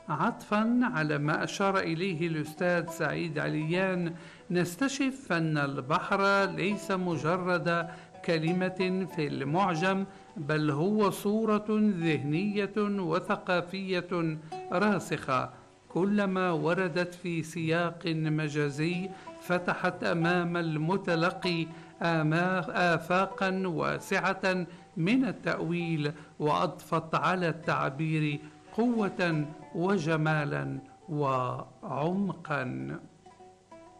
عطفا على ما أشار إليه الأستاذ سعيد عليان، نستشف أن البحر ليس مجرد كلمة في المعجم، بل هو صورة ذهنية وثقافية راسخة، كلما وردت في سياق مجازي فتحت أمام المتلقي آفاقا واسعة من التأويل، وأضفت على التعبير قوة وجمالا وعمقا.